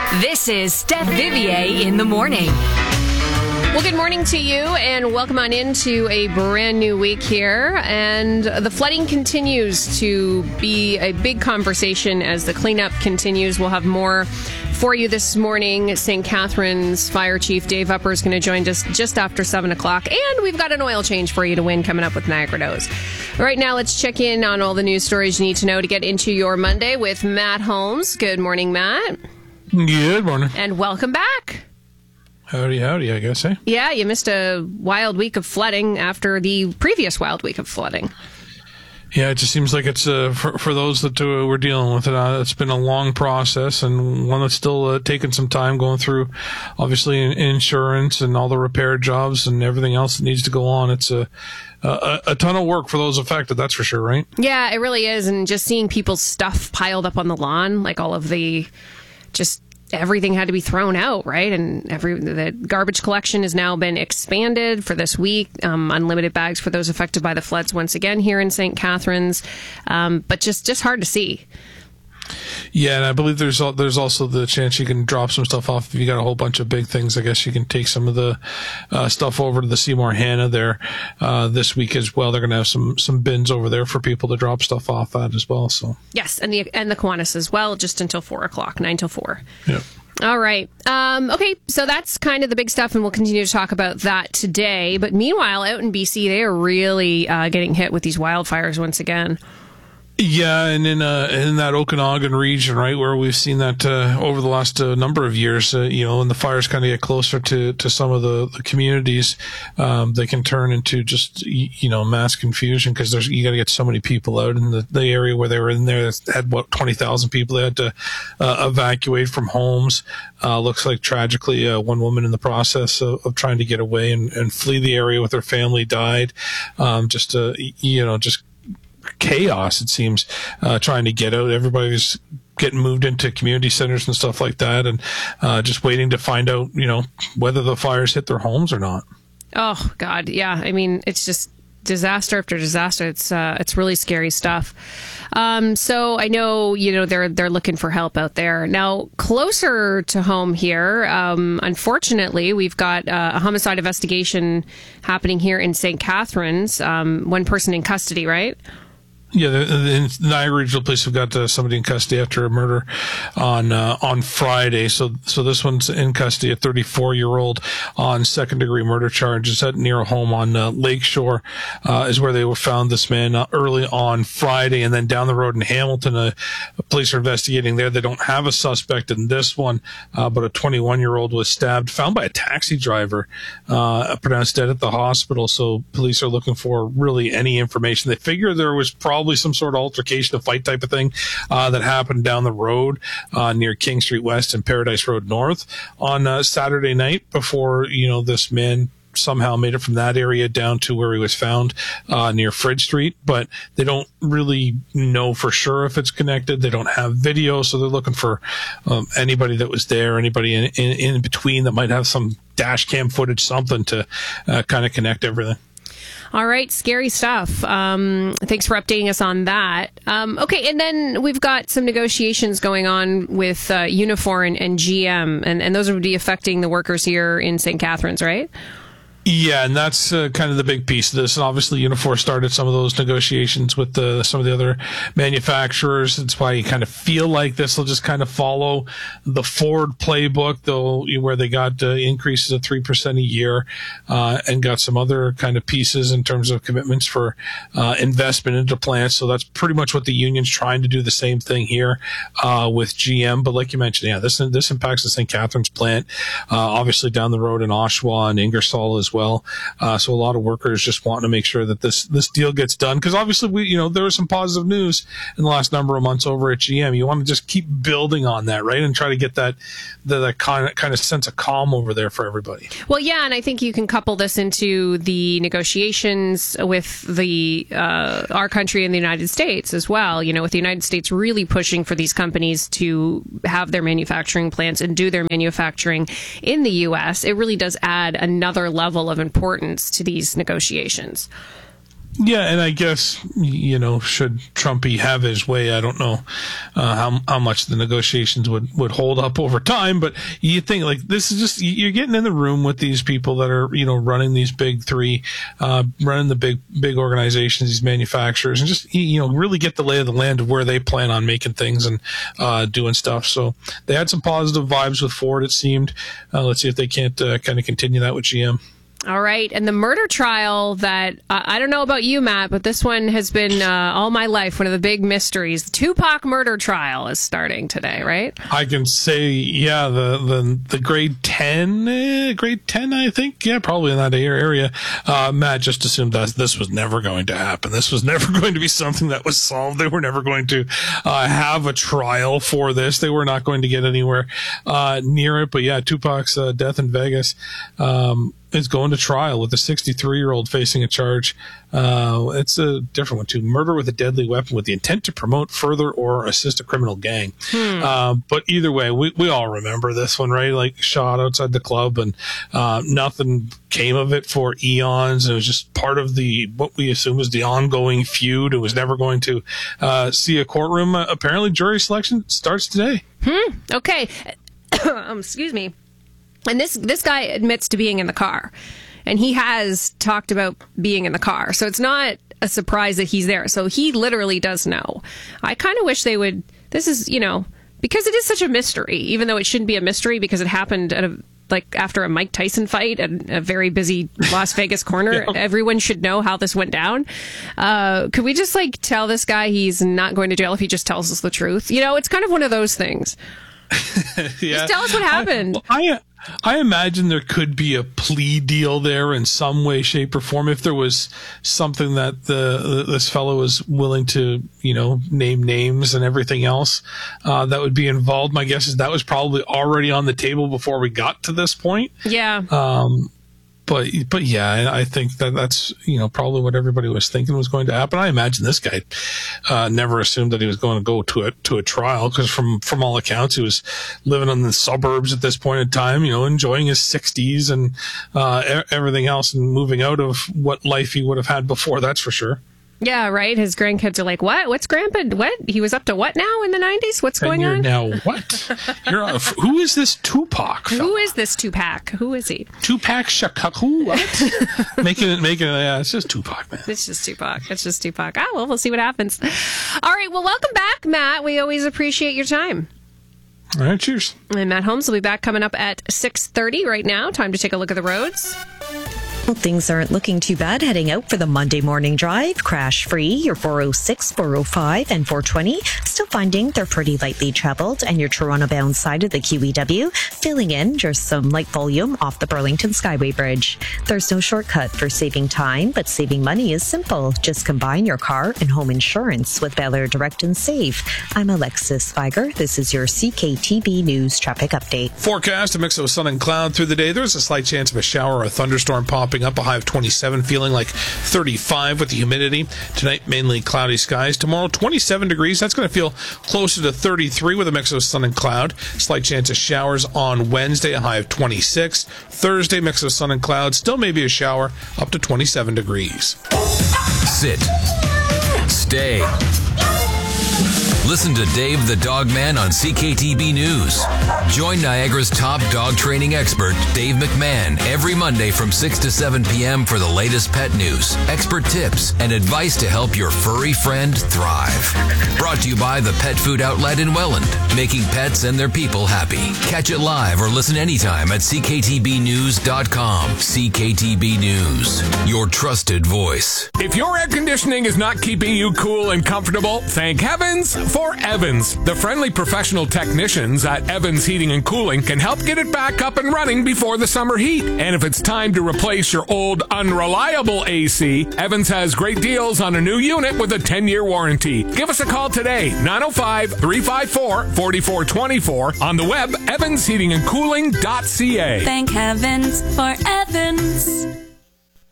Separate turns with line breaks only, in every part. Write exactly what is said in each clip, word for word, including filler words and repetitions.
This is Steph Vivier in the morning.
Well, good morning to you, and welcome on into a brand new week here. And the flooding continues to be a big conversation as the cleanup continues. We'll have more for you this morning. Saint Catharines Fire Chief Dave Upper is going to join us just after seven o'clock. And we've got an oil change for you to win coming up with Niagara Nose. Right now, let's check in on all the news stories you need to know to get into your Monday with Matt Holmes. Good morning, Matt.
Good morning.
And welcome back.
Howdy, howdy, I guess, eh?
Yeah, you missed a wild week of flooding after the previous wild week of flooding.
Yeah, it just seems like it's, uh, for, for those that uh, we're dealing with it, uh, it's been a long process and one that's still uh, taking some time going through, obviously, in, insurance and all the repair jobs and everything else that needs to go on. It's a, a, a ton of work for those affected, that's for sure, right?
Yeah, it really is. And just seeing people's stuff piled up on the lawn, like all of the just... everything had to be thrown out, right? And every the garbage collection has now been expanded for this week. Um, unlimited bags for those affected by the floods once again here in Saint Catharines. Um, but just, just hard to see.
Yeah, and I believe there's there's also the chance you can drop some stuff off if you got a whole bunch of big things. I guess you can take some of the uh, stuff over to the Seymour Hanna there uh, this week as well. They're going to have some some bins over there for people to drop stuff off at as well. So
yes, and the and the Kiwanis as well, just until four o'clock, nine till four.
Yeah.
All right. Um, okay, so that's kind of the big stuff, and we'll continue to talk about that today. But meanwhile, out in B C, they are really uh, getting hit with these wildfires once again.
Yeah, and in uh, in that Okanagan region, right, where we've seen that uh, over the last uh, number of years, uh, you know, when the fires kind of get closer to, to some of the, the communities, um, they can turn into just, you know, mass confusion because there's you got to get so many people out in the, the area where they were in there. Had what twenty thousand people they had to uh, evacuate from homes. Uh, looks like tragically uh, one woman in the process of, of trying to get away and, and flee the area with her family died. Um, just uh, you know, just. chaos, it seems, uh, trying to get out. Everybody's getting moved into community centers and stuff like that, and uh, just waiting to find out, you know, whether the fires hit their homes or not.
Oh, God. Yeah. I mean, it's just disaster after disaster. It's uh, it's really scary stuff. Um, so I know, you know, they're they're looking for help out there. Now, closer to home here, um, unfortunately, we've got uh, a homicide investigation happening here in Saint Catharines. Um, one person in custody, right?
Yeah, the, the Niagara Regional Police have got uh, somebody in custody after a murder on uh, on Friday. So, so this one's in custody, a thirty-four-year-old on second-degree murder charges at near a home on uh, Lakeshore uh, is where they were found. This man uh, early on Friday, and then down the road in Hamilton, uh, police are investigating there. They don't have a suspect in this one, uh, but a twenty-one-year-old was stabbed, found by a taxi driver, uh, pronounced dead at the hospital. So, police are looking for really any information. They figure there was probably Probably some sort of altercation, a fight type of thing uh, that happened down the road uh, near King Street West and Paradise Road North on uh, Saturday night before, you know, this man somehow made it from that area down to where he was found uh, near Fridge Street. But they don't really know for sure if it's connected. They don't have video, so they're looking for um, anybody that was there, anybody in, in, in between that might have some dash cam footage, something to uh, kind of connect everything.
All right, scary stuff. Um, thanks for updating us on that. Um, okay, and then we've got some negotiations going on with uh, Unifor and, and G M, and, and those would be affecting the workers here in Saint Catharines, right?
Yeah, and that's uh, kind of the big piece of this. And obviously, Unifor started some of those negotiations with the, some of the other manufacturers. That's why you kind of feel like this will just kind of follow the Ford playbook, though, where they got uh, increases of three percent a year uh, and got some other kind of pieces in terms of commitments for uh, investment into plants. So that's pretty much what the union's trying to do, the same thing here uh, with G M. But like you mentioned, yeah, this this impacts the Saint Catharines plant, uh, obviously down the road in Oshawa and Ingersoll as well. well. Uh, so a lot of workers just wanting to make sure that this, this deal gets done. Because obviously, we, you know, there was some positive news in the last number of months over at G M. You want to just keep building on that, right? And try to get that, the, that kind of, kind of sense of calm over there for everybody.
Well, yeah, and I think you can couple this into the negotiations with the uh, our country and the United States as well. You know, with the United States really pushing for these companies to have their manufacturing plants and do their manufacturing in the U S, it really does add another level of importance to these negotiations.
Yeah, and I guess, you know, should Trumpy have his way, I don't know uh, how how much the negotiations would, would hold up over time, but you think, like, this is just, you're getting in the room with these people that are, you know, running these big three, uh, running the big, big organizations, these manufacturers, and just, you know, really get the lay of the land of where they plan on making things and uh, doing stuff. So they had some positive vibes with Ford, it seemed. Uh, let's see if they can't uh, kind of continue that with G M.
All right. And the murder trial that, uh, I don't know about you, Matt, but this one has been uh, all my life one of the big mysteries. The Tupac murder trial is starting today, right?
I can say, yeah, the the, the grade ten, eh, grade ten, I think. Yeah, probably in that area. Uh, Matt just assumed that this was never going to happen. This was never going to be something that was solved. They were never going to uh, have a trial for this. They were not going to get anywhere uh, near it. But yeah, Tupac's uh, death in Vegas. Um, is going to trial with a sixty-three-year-old facing a charge. Uh, it's a different one, too. Murder with a deadly weapon with the intent to promote, further, or assist a criminal gang. Hmm. Uh, but either way, we, we all remember this one, right? Like, shot outside the club, and uh, nothing came of it for eons. It was just part of the, what we assume is the ongoing feud. It was never going to uh, see a courtroom. Uh, apparently, jury selection starts today.
Hmm. Okay. um, excuse me. And this this guy admits to being in the car, and he has talked about being in the car. So it's not a surprise that he's there. So he literally does know. I kind of wish they would. This is, you know, because it is such a mystery, even though it shouldn't be a mystery because it happened at a, like after a Mike Tyson fight at a very busy Las Vegas corner. Yeah. Everyone should know how this went down. Uh, could we just like tell this guy he's not going to jail if he just tells us the truth? You know, it's kind of one of those things.
Yeah.
Just tell us what happened.
I, I I imagine there could be a plea deal there in some way, shape, or form if there was something that the this fellow was willing to, you know, name names and everything else uh, that would be involved. My guess is that was probably already on the table before we got to this point.
Yeah.
Um, But, but yeah, I think that that's, you know, probably what everybody was thinking was going to happen. I imagine this guy, uh, never assumed that he was going to go to a, to a trial because from, from all accounts, he was living in the suburbs at this point in time, you know, enjoying his sixties and, uh, everything else and moving out of what life he would have had before. That's for sure.
Yeah, right. His grandkids are like, what? What's Grandpa? What? He was up to what now in the nineties? What's going on?
Now what? You're a, who is this Tupac fella?
Who is this Tupac? Who is he?
Tupac Shakur? What? making it, making it, yeah, it's just Tupac, man.
It's just Tupac. It's just Tupac. Ah, well, we'll see what happens. All right. Well, welcome back, Matt. We always appreciate your time.
All right. Cheers.
And Matt Holmes will be back coming up at six thirty right now. Time to take a look at the roads.
Things aren't looking too bad heading out for the Monday morning drive. Crash free, your four oh six, four oh five, and four twenty. Still finding they're pretty lightly traveled, and your Toronto bound side of the Q E W. Filling in just some light volume off the Burlington Skyway Bridge. There's no shortcut for saving time, but saving money is simple. Just combine your car and home insurance with Bel Air Direct and Save. I'm Alexis Feiger. This is your C K T B News traffic update.
Forecast, a mix of sun and cloud through the day. There's a slight chance of a shower or a thunderstorm popping up, a high of twenty-seven, feeling like thirty-five with the humidity. Tonight, mainly cloudy skies. Tomorrow, twenty-seven degrees. That's going to feel closer to thirty-three with a mix of sun and cloud. Slight chance of showers on Wednesday, a high of twenty-six. Thursday, mix of sun and cloud. Still maybe a shower, up to twenty-seven degrees.
Sit. Stay. Listen to Dave the Dog Man on C K T B News. Join Niagara's top dog training expert, Dave McMahon, every Monday from six to seven p.m. for the latest pet news, expert tips, and advice to help your furry friend thrive. Brought to you by the Pet Food Outlet in Welland, making pets and their people happy. Catch it live or listen anytime at c k t b news dot com. C K T B News, your trusted voice.
If your air conditioning is not keeping you cool and comfortable, thank heavens for Evans. The friendly professional technicians at Evans Heating and Cooling can help get it back up and running before the summer heat. And if it's time to replace your old unreliable A C, Evans has great deals on a new unit with a ten-year warranty. Give us a call today, nine oh five, three five four, four four two four, on the web, evans heating and cooling dot c a.
Thank heavens for Evans.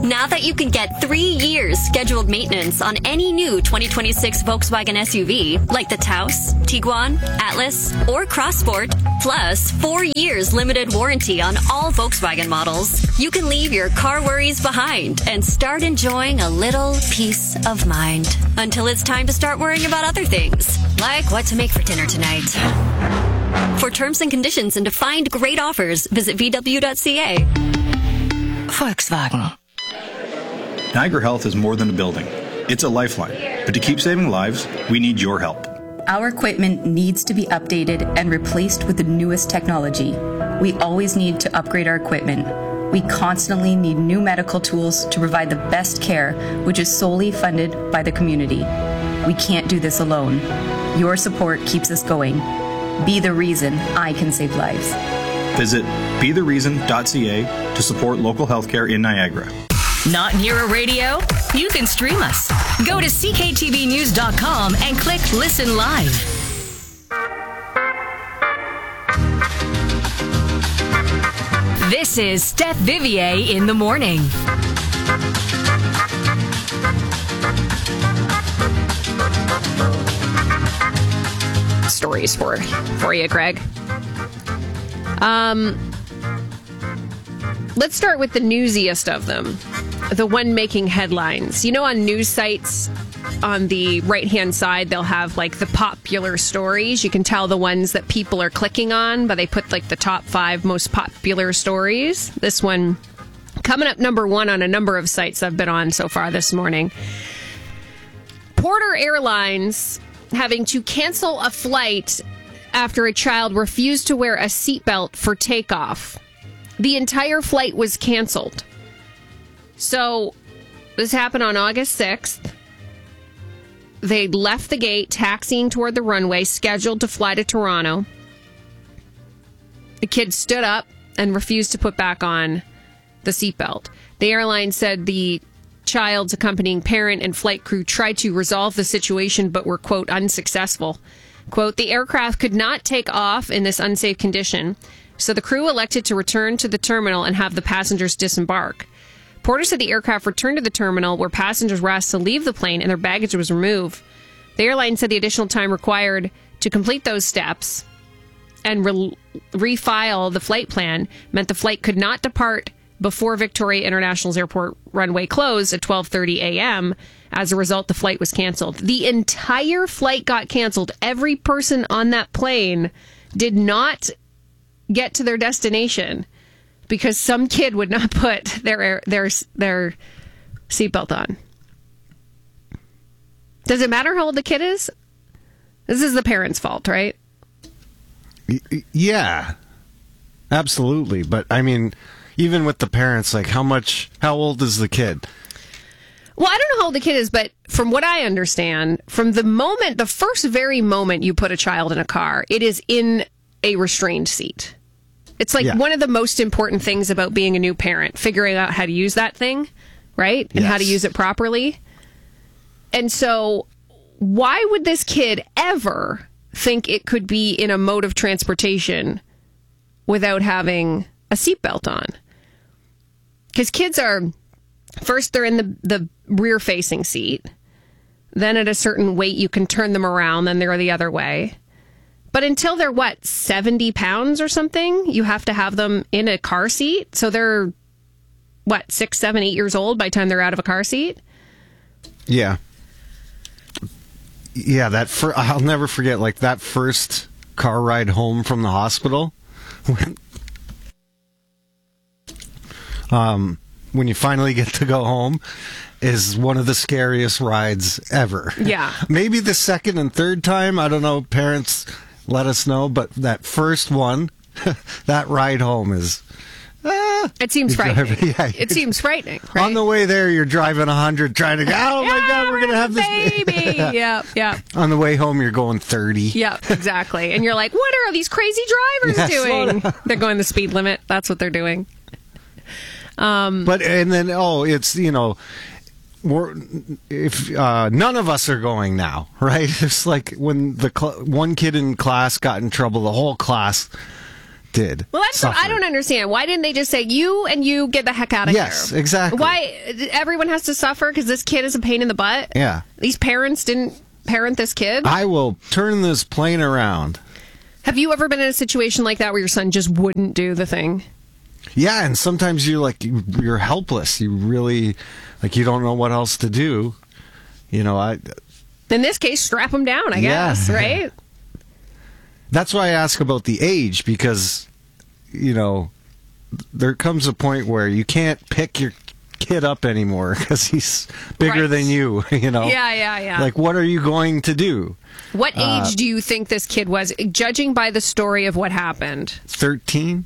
Now that you can get three years scheduled maintenance on any new twenty twenty-six Volkswagen S U V, like the Taos, Tiguan, Atlas, or Crossport, plus four years limited warranty on all Volkswagen models, you can leave your car worries behind and start enjoying a little peace of mind until it's time to start worrying about other things, like what to make for dinner tonight. For terms and conditions and to find great offers, visit V W dot C A. Volkswagen.
Niagara Health is more than a building. It's a lifeline. But to keep saving lives, we need your help.
Our equipment needs to be updated and replaced with the newest technology. We always need to upgrade our equipment. We constantly need new medical tools to provide the best care, which is solely funded by the community. We can't do this alone. Your support keeps us going. Be the reason I can save lives.
Visit be the reason dot C A to support local healthcare in Niagara.
Not near a radio? You can stream us. Go to C K T V news dot com and click Listen Live. This is Steph Vivier in the morning.
Stories for for you, Greg. Um, let's start with the newsiest of them, the one making headlines. You know, on news sites, on the right-hand side, they'll have like the popular stories. You can tell the ones that people are clicking on, but they put like the top five most popular stories. This one coming up number one on a number of sites I've been on so far this morning. Porter Airlines having to cancel a flight after a child refused to wear a seatbelt for takeoff. The entire flight was canceled. So this happened on August sixth. They left the gate, taxiing toward the runway, scheduled to fly to Toronto. The kid stood up and refused to put back on the seatbelt. The airline said the child's accompanying parent and flight crew tried to resolve the situation but were, quote, unsuccessful. Quote, the aircraft could not take off in this unsafe condition, so the crew elected to return to the terminal and have the passengers disembark. Porter said the aircraft returned to the terminal where passengers were asked to leave the plane and their baggage was removed. The airline said the additional time required to complete those steps and re- refile the flight plan meant the flight could not depart before Victoria International's airport runway closed at twelve thirty a.m. As a result, the flight was canceled. The entire flight got canceled. Every person on that plane did not get to their destination because some kid would not put their their their seatbelt on. Does it matter how old the kid is? This is the parent's fault, right?
Yeah, absolutely. But I mean, even with the parents, like how much, how old is the kid?
Well, I don't know how old the kid is, but from what I understand, from the moment, the first very moment you put a child in a car, it is in a restrained seat. It's like yeah. one of the most important things about being a new parent, figuring out how to use that thing, right? And yes. how to use it properly. And so why would this kid ever think it could be in a mode of transportation without having a seatbelt on? Because kids are, first they're in the, the rear-facing seat. Then at a certain weight, you can turn them around, then they're the other way. But until they're, what, seventy pounds or something, you have to have them in a car seat. So they're, what, six, seven, eight years old by the time they're out of a car seat?
Yeah. Yeah, that fir- I'll never forget, like, that first car ride home from the hospital. When, um, when you finally get to go home is one of the scariest rides ever.
Yeah.
Maybe the second and third time, I don't know, parents let us know, but that first one, that ride home is... Uh,
it seems frightening.
Driving, yeah,
it seems frightening, right?
On the way there, you're driving one hundred trying to go, oh my
yeah,
God, we're going to have this
baby. yeah, yeah.
On the way home, you're going thirty.
Yeah, exactly. And you're like, what are these crazy drivers yeah, doing? They're going the speed limit. That's what they're doing. Um,
but, and then, oh, it's, you know... We're, if uh, none of us are going now, right? It's like when the cl- one kid in class got in trouble, the whole class did.
Well, that's what I don't understand. Why didn't they just say, you and you get the heck out of
yes,
here?
Yes, exactly.
Why everyone has to suffer because this kid is a pain in the butt?
Yeah.
These parents didn't parent this kid?
I will turn this plane around.
Have you ever been in a situation like that where your son just wouldn't do the thing?
Yeah, and sometimes you're like, you're helpless. You really, like, you don't know what else to do. You know, I...
In this case, strap him down, I
yeah.
guess, right?
That's why I ask about the age, because, you know, there comes a point where you can't pick your kid up anymore because he's bigger
right.
than you, you know?
Yeah, yeah, yeah.
Like, what are you going to do?
What age
uh,
do you think this kid was, judging by the story of what happened?
thirteen?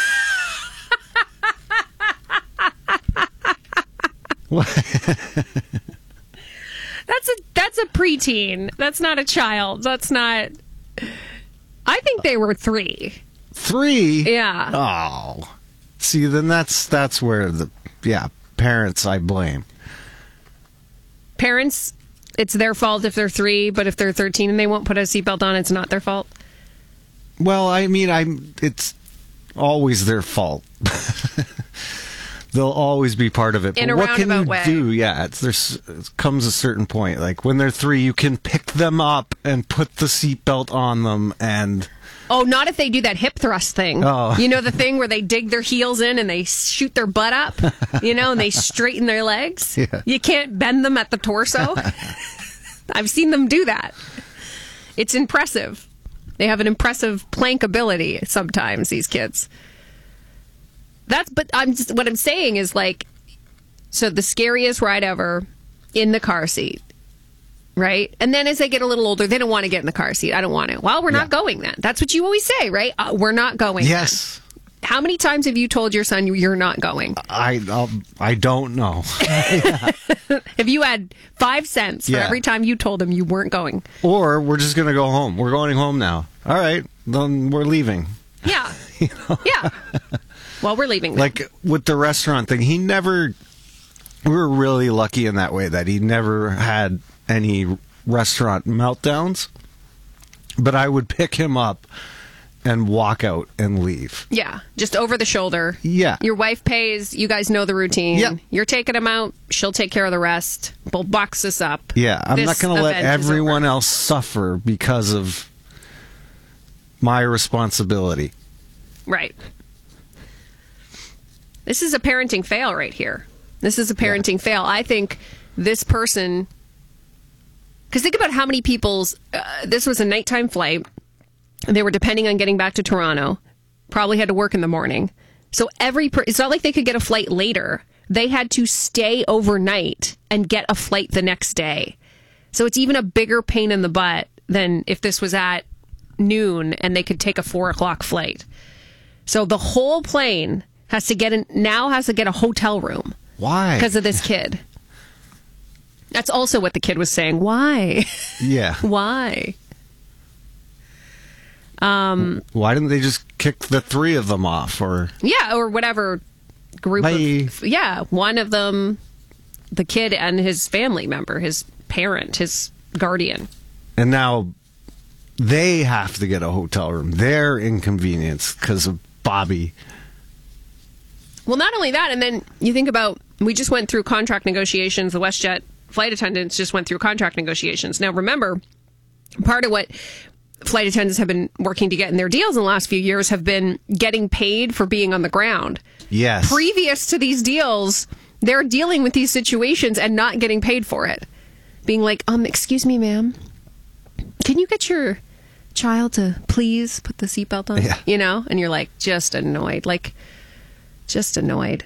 That's a that's a preteen. That's not a child. That's not... I think they were three.
Three?
Yeah.
Oh. See, then that's that's where the, yeah, parents I blame.
Parents, it's their fault if they're three, but if they're thirteen and they won't put a seatbelt on, it's not their fault.
Well, I mean, I'm. It's always their fault. They'll always be part of it.
In
but
a
what can
roundabout
you
way.
do? Yeah, it's, there's it comes a certain point. Like when they're three, you can pick them up and put the seatbelt on them, and
oh, not if they do that hip thrust thing.
Oh.
You know, the thing where they dig their heels in and they shoot their butt up. You know, and they straighten their legs.
Yeah.
You can't bend them at the torso. I've seen them do that. It's impressive. They have an impressive plank ability sometimes, these kids. That's, but I'm just, what I'm saying is like, so the scariest ride ever in the car seat, right? And then as they get a little older, they don't want to get in the car seat. I don't want to. Well, we're
yeah.
not going then. That's what you always say, right? Uh, we're not going.
Yes.
Then. How many times have you told your son you're not going?
I I'll, I don't know.
If you had five cents for
yeah.
every time you told him you weren't going.
Or we're just going to go home. We're going home now. All right, then we're leaving.
Yeah.
You know?
Yeah. Well, we're leaving. Then.
Like with the restaurant thing, he never... We were really lucky in that way that he never had any restaurant meltdowns. But I would pick him up and walk out and leave.
Yeah, just over the shoulder.
Yeah.
Your wife pays. You guys know the routine.
Yep.
You're taking him out. She'll take care of the rest. We'll box this up.
Yeah, I'm
This
not going to let
event is
everyone
over.
else suffer because of my responsibility.
Right. This is a parenting fail right here. This is a parenting yeah. fail. I think this person... Because think about how many people's... Uh, this was a nighttime flight. They were depending on getting back to Toronto. Probably had to work in the morning. So every... Per- it's not like they could get a flight later. They had to stay overnight and get a flight the next day. So it's even a bigger pain in the butt than if this was at noon and they could take a four o'clock flight. So the whole plane has to get in, now has to get a hotel room.
Why?
Because of this kid. That's also what the kid was saying. Why?
Yeah.
Why? Um.
Why didn't they just kick the three of them off? Or
yeah, or whatever group
Bye.
of... Yeah, one of them, the kid and his family member, his parent, his guardian.
And now they have to get a hotel room. They're inconvenienced because of Bobby.
Well, not only that, and then you think about, we just went through contract negotiations. The WestJet flight attendants just went through contract negotiations. Now, remember, part of what flight attendants have been working to get in their deals in the last few years have been getting paid for being on the ground.
Yes.
Previous to these deals, they're dealing with these situations and not getting paid for it. Being like, um, excuse me, ma'am, can you get your child to please put the seatbelt on?
Yeah.
You know? And you're like, just annoyed. Like, just annoyed.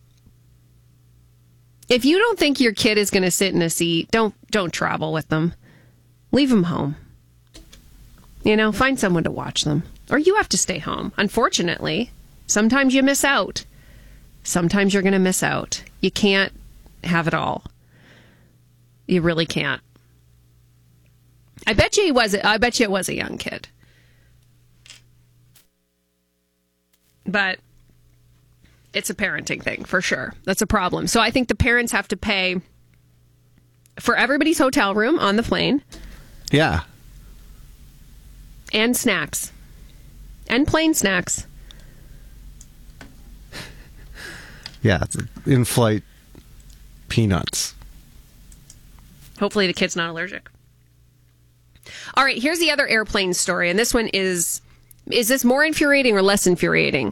If you don't think your kid is going to sit in a seat, don't don't travel with them. Leave them home. You know, find someone to watch them. Or you have to stay home. Unfortunately, sometimes you miss out. Sometimes you're going to miss out. You can't have it all. You really can't. I bet you he was. I bet you it was a young kid. But it's a parenting thing for sure. That's a problem. So I think the parents have to pay for everybody's hotel room on the plane.
Yeah.
And snacks. And plain snacks.
Yeah, in-flight peanuts.
Hopefully the kid's not allergic. All right, here's the other airplane story, and this one is... Is this more infuriating or less infuriating?